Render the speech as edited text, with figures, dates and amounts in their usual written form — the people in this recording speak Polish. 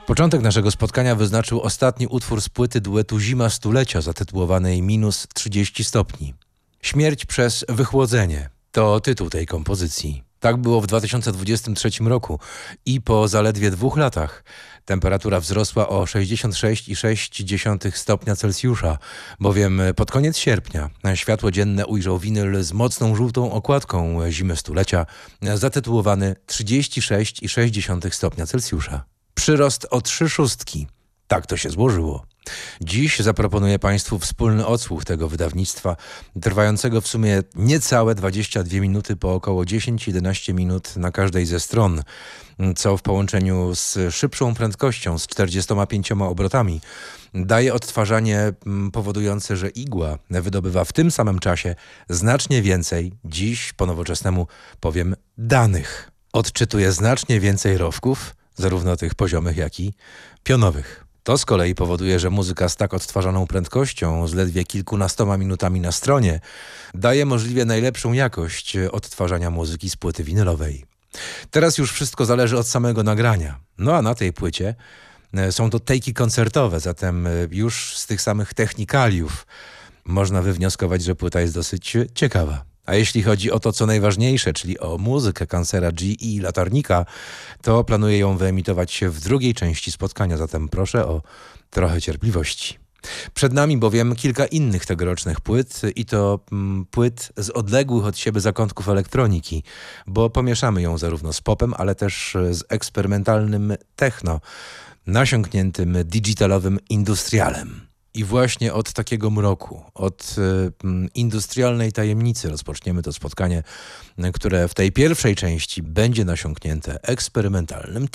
Początek naszego spotkania wyznaczył ostatni utwór z płyty duetu Zima Stulecia zatytułowanej Minus 30 stopni. Śmierć przez wychłodzenie to tytuł tej kompozycji. Tak było w 2023 roku i po zaledwie 2 latach temperatura wzrosła o 66,6 stopnia Celsjusza, bowiem pod koniec sierpnia światło dzienne ujrzał winyl z mocną żółtą okładką Zimy Stulecia zatytułowany 36,6 stopnia Celsjusza. Przyrost o 3 szóstki. Tak to się złożyło. Dziś zaproponuję Państwu wspólny odsłuch tego wydawnictwa, trwającego w sumie niecałe 22 minuty po około 10-11 minut na każdej ze stron, co w połączeniu z szybszą prędkością, z 45 obrotami, daje odtwarzanie powodujące, że igła wydobywa w tym samym czasie znacznie więcej, dziś po nowoczesnemu powiem, danych. Odczytuje znacznie więcej rowków, zarówno tych poziomych, jak i pionowych. To z kolei powoduje, że muzyka z tak odtwarzaną prędkością, z ledwie kilkunastoma minutami na stronie, daje możliwie najlepszą jakość odtwarzania muzyki z płyty winylowej. Teraz już wszystko zależy od samego nagrania. No a na tej płycie są to tejki koncertowe, zatem już z tych samych technikaliów można wywnioskować, że płyta jest dosyć ciekawa. A jeśli chodzi o to, co najważniejsze, czyli o muzykę Kancera G i Latarnika, to planuję ją wyemitować w drugiej części spotkania, zatem proszę o trochę cierpliwości. Przed nami bowiem kilka innych tegorocznych płyt i to płyt z odległych od siebie zakątków elektroniki, bo pomieszamy ją zarówno z popem, ale też z eksperymentalnym techno, nasiąkniętym digitalowym industrialem. I właśnie od takiego mroku, od industrialnej tajemnicy rozpoczniemy to spotkanie, które w tej pierwszej części będzie nasiąknięte eksperymentalnym